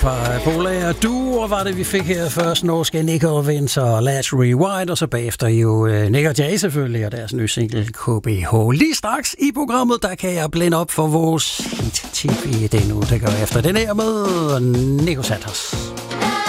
Polar Duo var det, vi fik her først. Norske Nick og Vince og Let's Rewind, og så bagefter jo Nick og Jay selvfølgelig, og deres nye single KBH. Lige straks i programmet, der kan jeg blinde op for vores hit-tv. Det nu, det gør efter den her med Nico Santos.